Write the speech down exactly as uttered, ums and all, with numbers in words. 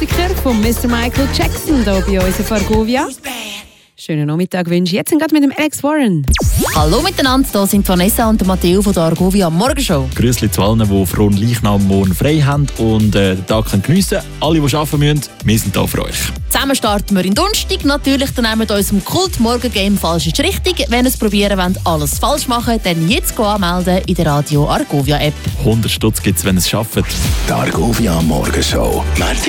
Klassiker von Mister Michael Jackson hier bei uns auf Argovia. Schönen Nachmittag wünsche ich jetzt gerade mit dem Alex Warren. Hallo miteinander, hier sind Vanessa und Matteo von der Argovia Morgenshow. Grüßli zu allen, die frohen Leichnam morgen frei haben und äh, den Tag geniessen können. Alle, die arbeiten müssen, wir sind da für euch. Zusammen starten wir in Donnerstag. Natürlich dann mit unserem Kult-Morgen-Game «Falsch ist richtig». Wenn ihr es probieren wollt, alles falsch machen, dann jetzt anmelden in der Radio Argovia App. hundert Stutz gibt es, wenn ihr es schafft. Die Argovia Morgenshow.